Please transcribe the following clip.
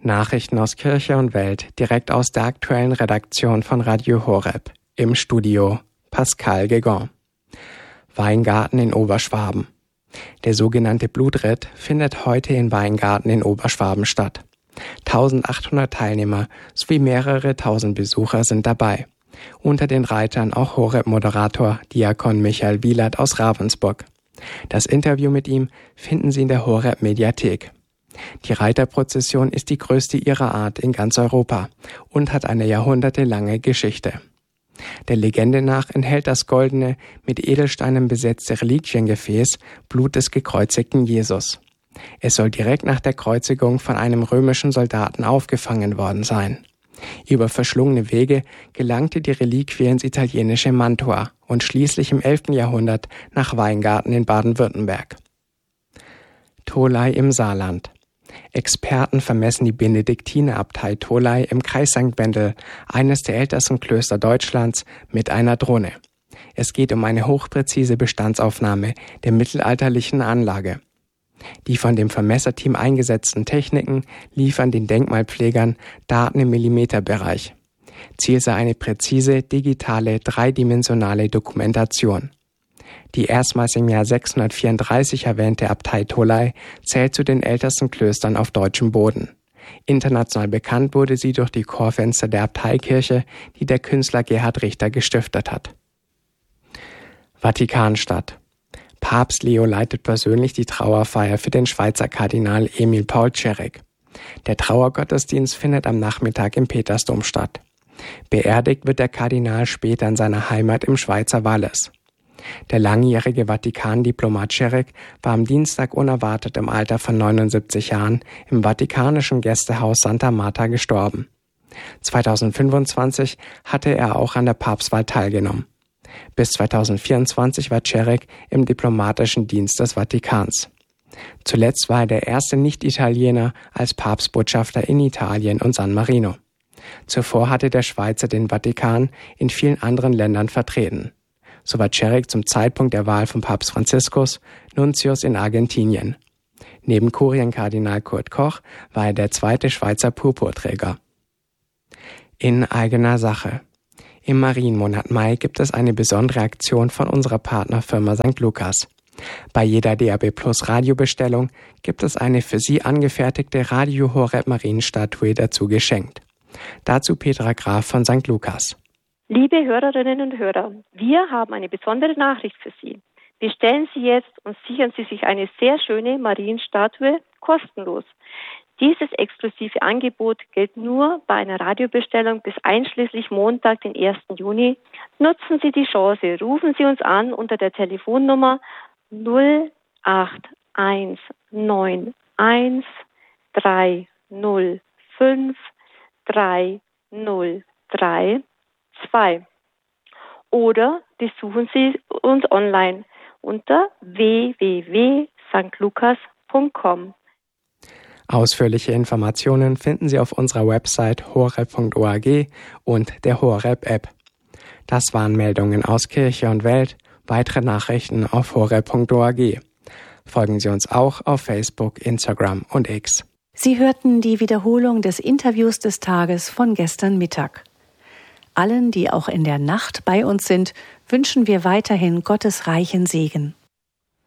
Nachrichten aus Kirche und Welt direkt aus der aktuellen Redaktion von Radio Horeb. Im Studio Pascal Gegon. Weingarten in Oberschwaben. Der sogenannte Blutritt findet heute in Weingarten in Oberschwaben statt. 1800 Teilnehmer sowie mehrere tausend Besucher sind dabei. Unter den Reitern auch Horeb-Moderator Diakon Michael Wielert aus Ravensburg. Das Interview mit ihm finden Sie in der Horeb-Mediathek. Die Reiterprozession ist die größte ihrer Art in ganz Europa und hat eine jahrhundertelange Geschichte. Der Legende nach enthält das goldene, mit Edelsteinen besetzte Reliquiengefäß Blut des gekreuzigten Jesus. Es soll direkt nach der Kreuzigung von einem römischen Soldaten aufgefangen worden sein. Über verschlungene Wege gelangte die Reliquie ins italienische Mantua und schließlich im 11. Jahrhundert nach Weingarten in Baden-Württemberg. Tholey im Saarland. Experten vermessen die Benediktinerabtei Tholey im Kreis St. Wendel, eines der ältesten Klöster Deutschlands, mit einer Drohne. Es geht um eine hochpräzise Bestandsaufnahme der mittelalterlichen Anlage. Die von dem Vermesserteam eingesetzten Techniken liefern den Denkmalpflegern Daten im Millimeterbereich. Ziel sei eine präzise, digitale, dreidimensionale Dokumentation. Die erstmals im Jahr 634 erwähnte Abtei Tholey zählt zu den ältesten Klöstern auf deutschem Boden. International bekannt wurde sie durch die Chorfenster der Abteikirche, die der Künstler Gerhard Richter gestiftet hat. Vatikanstadt. Papst Leo leitet persönlich die Trauerfeier für den Schweizer Kardinal Emil Paul Czerek. Der Trauergottesdienst findet am Nachmittag im Petersdom statt. Beerdigt wird der Kardinal später in seiner Heimat im Schweizer Wallis. Der langjährige Vatikan-Diplomat Czerek war am Dienstag unerwartet im Alter von 79 Jahren im vatikanischen Gästehaus Santa Marta gestorben. 2025 hatte er auch an der Papstwahl teilgenommen. Bis 2024 war Czerek im diplomatischen Dienst des Vatikans. Zuletzt war er der erste Nicht-Italiener als Papstbotschafter in Italien und San Marino. Zuvor hatte der Schweizer den Vatikan in vielen anderen Ländern vertreten. So war Czerek zum Zeitpunkt der Wahl von Papst Franziskus Nuntius in Argentinien. Neben Kurienkardinal Kurt Koch war er der zweite Schweizer Purpurträger. In eigener Sache. Im Marienmonat Mai gibt es eine besondere Aktion von unserer Partnerfirma St. Lukas. Bei jeder DAB Plus Radiobestellung gibt es eine für Sie angefertigte Radio Horeb Marienstatue dazu geschenkt. Dazu Petra Graf von St. Lukas. Liebe Hörerinnen und Hörer, wir haben eine besondere Nachricht für Sie. Bestellen Sie jetzt und sichern Sie sich eine sehr schöne Marienstatue kostenlos. Dieses exklusive Angebot gilt nur bei einer Radiobestellung bis einschließlich Montag, den 1. Juni. Nutzen Sie die Chance, rufen Sie uns an unter der Telefonnummer 08191 305 303 2. Oder besuchen Sie uns online unter www.stlukas.com. Ausführliche Informationen finden Sie auf unserer Website horeb.org und der Horeb-App. Das waren Meldungen aus Kirche und Welt. Weitere Nachrichten auf horeb.org. Folgen Sie uns auch auf Facebook, Instagram und X. Sie hörten die Wiederholung des Interviews des Tages von gestern Mittag. Allen, die auch in der Nacht bei uns sind, wünschen wir weiterhin Gottes reichen Segen.